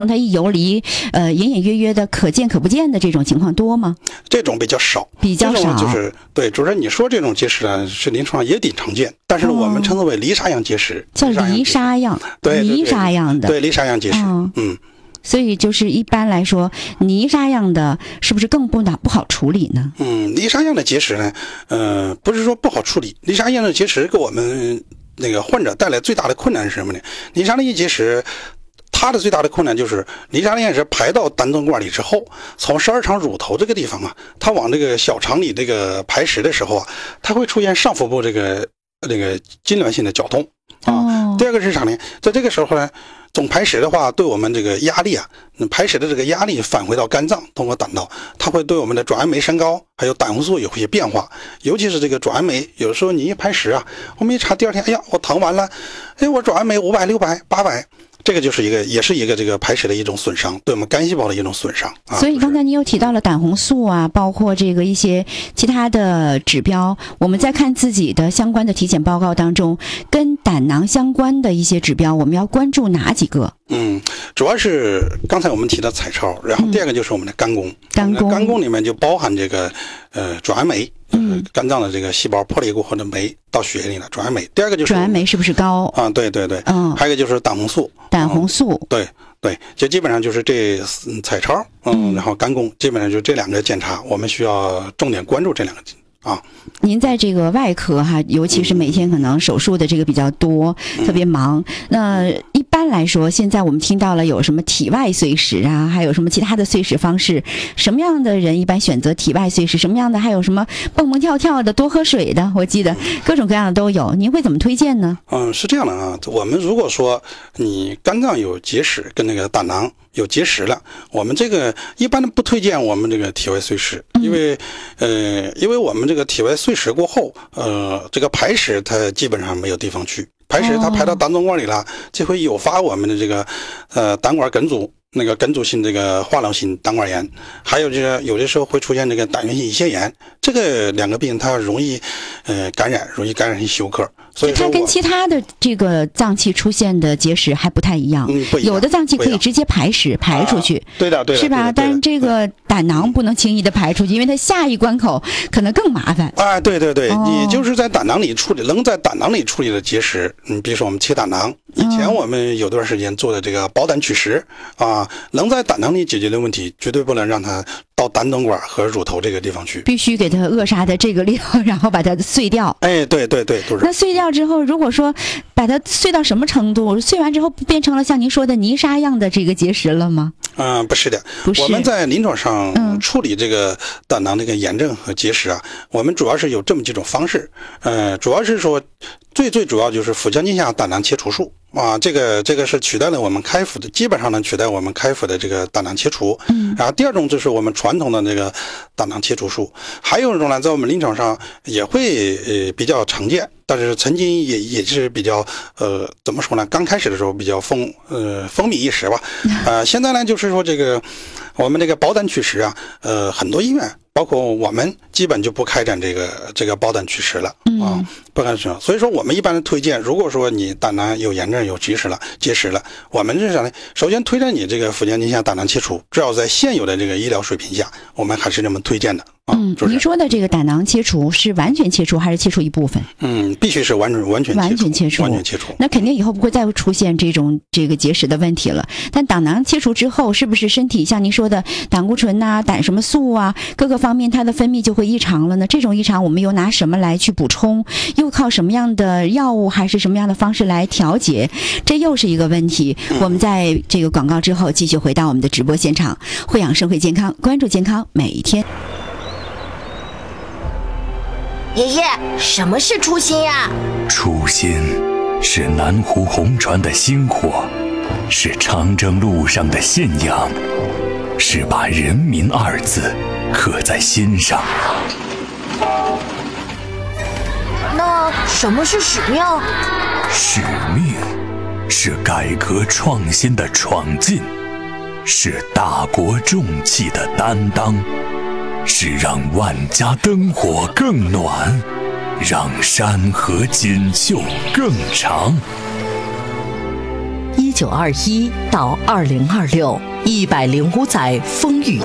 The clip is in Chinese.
它一游离隐隐约约的可见可不见的这种情况多吗？ 这种比较少， 比较少， 就是对，主任你说这种结石呢，是临床上也挺常见，但是我们称之为离沙样结石， 叫离沙样， 对， 泥沙样的， 对，离沙样结石， 所以就是一般来说，泥沙样的是不是更不好处理呢？ 泥沙样的结石呢，不是说不好处理，泥沙样的结石给我们那个患者带来最大的困难是什么呢？泥沙样结石它的最大的困难就是泥沙样结石排到胆总管里之后，从十二肠乳头这个地方啊，它往这个小肠里这个排石的时候啊，它会出现上腹部这个痉挛性的绞痛啊。第二个是啥呢？在这个时候呢，总排石的话，对我们这个压力啊，排石的这个压力返回到肝脏，通过胆道，它会对我们的转氨酶升高，还有胆红素有一些变化。尤其是这个转氨酶，有时候你一排石啊，我们一查第二天，哎呀，我疼完了，哎，我转氨酶500、600、800。这个就是也是一个这个排石的一种损伤，对我们肝细胞的一种损伤啊。 所以刚才你有提到了胆红素啊，包括这个一些其他的指标，我们在看自己的相关的体检报告当中，跟胆囊相关的一些指标，我们要关注哪几个？ 主要是刚才我们提到彩超，然后第二个就是我们的肝功，肝功里面就包含这个转氨酶。就是肝脏的这个细胞破裂过后的酶到血液里了，转氨酶。第二个就是转氨酶是不是高啊？对，还有一个就是胆红素。 胆红素， 对，就基本上就是这彩超，然后肝功，基本上就这两个检查，我们需要重点关注这两个啊。 您在这个外科哈，尤其是每天可能手术的这个比较多，特别忙。那一般来说，现在我们听到了有什么体外碎石啊，还有什么其他的碎石方式？什么样的人一般选择体外碎石？什么样的还有什么蹦蹦跳跳的、多喝水的？我记得各种各样的都有。您会怎么推荐呢？ 是这样的啊，我们如果说你肝脏有结石，跟那个胆囊有结石了，我们这个一般的不推荐我们这个体外碎石，因为我们这个体外碎石过后，这个排石它基本上没有地方去，排石它排到胆总管里了，这会诱发我们的这个胆管梗阻。那个梗阻性这个化脓性胆管炎，还有就是有的时候会出现这个胆源性胰腺炎，这个两个病它容易感染性休克，所以说它跟其他的这个脏器出现的结石还不太一样， 不一样， 有的脏器可以直接排石排出去， 对的， 是吧？但是这个胆囊不能轻易的排出去，因为它下一关口可能更麻烦。 对，你就是在胆囊里处理，能在胆囊里处理的结石，比如说我们切胆囊，以前我们有段时间做的这个保胆取石啊。能在胆囊里解决的问题，绝对不能让它到胆总管和乳头这个地方去， 必须给它扼杀的这个量，然后把它碎掉。 对， 那碎掉之后，如果说把它碎到什么程度，碎完之后不变成了像您说的泥沙样的这个结石了吗？ 不是的，我们在临床上处理这个胆囊这个炎症和结石啊，我们主要是有这么几种方式，主要是说最主要就是腹腔镜下胆囊切除术。这个是取代了我们开腹的，基本上能取代我们开腹的这个胆囊切除。然后第二种就是我们传统的那个胆囊切除术，还有一种呢，在我们临床上也会比较常见，但是曾经也是比较怎么说呢？刚开始的时候比较风靡一时吧。现在呢，就是说这个我们这个保胆取石啊，很多医院。包括我们基本就不开展这个保胆取石了不开展。所以说我们一般的推荐，如果说你胆囊有炎症有结石了，我们是啥呢？首先推荐你这个腹腔镜下胆囊切除，至少在现有的这个医疗水平下，我们还是这么推荐的。 您说的这个胆囊切除是完全切除还是切除一部分？ 必须是完全切除。 那肯定以后不会再出现这个结石的问题了。但胆囊切除之后，是不是身体像您说的胆固醇啊、胆什么素啊，各个方面它的分泌就会异常了呢？这种异常我们又拿什么来去补充？又靠什么样的药物还是什么样的方式来调节？这又是一个问题。我们在这个广告之后继续回到我们的直播现场，慧养生会健康，关注健康每一天。 爷爷，什么是初心呀？ 初心是南湖红船的星火，是长征路上的信仰，是把人民二字刻在心上。 那什么是使命？ 使命是改革创新的闯进，是大国重器的担当，是让万家灯火更暖，让山河锦绣更长。 1921到2026，105载风雨